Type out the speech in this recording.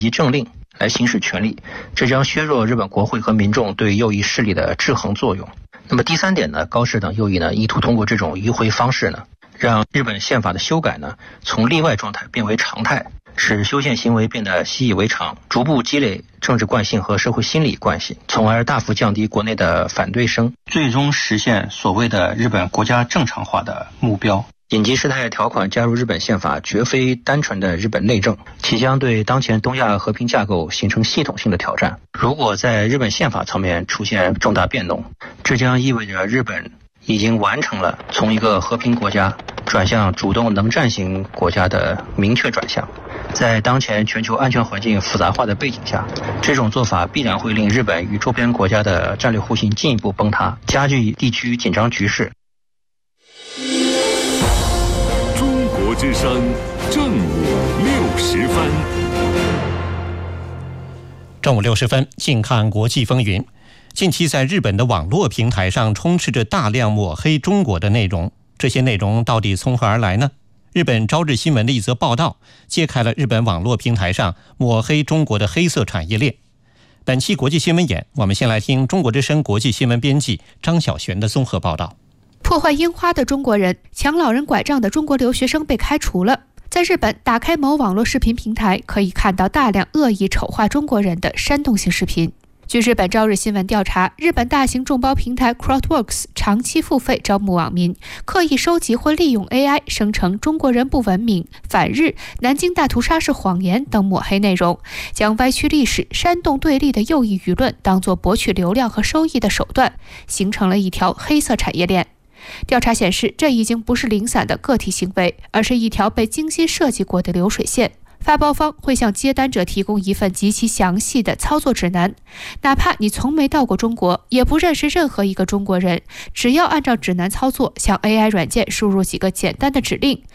以政令来行使权力，这将削弱日本国会和民众对右翼势力的制衡作用。那么第三点呢，高市等右翼呢意图通过这种迂回方式呢，让日本宪法的修改呢从例外状态变为常态，使修宪行为变得习以为常，逐步积累政治惯性和社会心理惯性，从而大幅降低国内的反对声，最终实现所谓的日本国家正常化的目标。紧急事态条款加入日本宪法绝非单纯的日本内政，其将对当前东亚和平架构形成系统性的挑战。如果在日本宪法层面出现重大变动，这将意味着日本已经完成了从一个和平国家转向主动能战型国家的明确转向。在当前全球安全环境复杂化的背景下，这种做法必然会令日本与周边国家的战略互信进一步崩塌，加剧地区紧张局势。 中国之声正午60分。 正午60分，近看国际风云。近期在日本的网络平台上充斥着大量抹黑中国的内容，这些内容到底从何而来呢？日本朝日新闻的一则报道揭开了日本网络平台上抹黑中国的黑色产业链。本期国际新闻眼，我们先来听中国之声国际新闻编辑张晓璇的综合报道。 破坏樱花的中国人，抢老人拐杖的中国留学生被开除了。在日本，打开某网络视频平台，可以看到大量恶意丑化中国人的煽动性视频。据日本朝日新闻调查，日本大型众包平台 Crowdworks 长期付费招募网民，刻意收集或利用 AI 生成中国人不文明、反日、南京大屠杀是谎言等抹黑内容，将歪曲历史、煽动对立的右翼舆论当作博取流量和收益的手段，形成了一条黑色产业链。调查显示，这已经不是零散的个体行为，而是一条被精心设计过的流水线。发包方会向接单者提供一份极其详细的操作指南，哪怕你从没到过中国，也不认识任何一个中国人，只要按照指南操作，向 AI 软件输入几个简单的指令，